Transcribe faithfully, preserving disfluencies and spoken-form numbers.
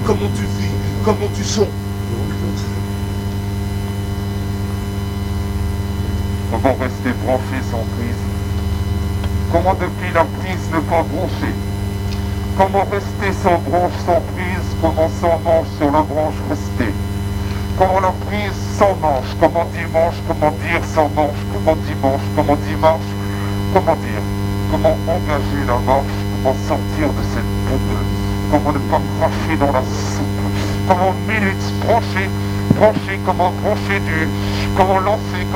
comment tu vis, comment tu sens. Comment rester branché sans prise? Comment depuis la prise ne pas brancher? Comment rester sans branche, sans prise? Comment sans manche sur la branche rester? Comment la prise sans manche? Comment dimanche? Comment dire sans manche? Comment dimanche? Comment dimanche? Comment dire? Comment engager la marche? Comment sortir de cette boule? Comment ne pas cracher dans la soupe? Comment minute brancher? Brancher? Comment brancher du? Comment lancer?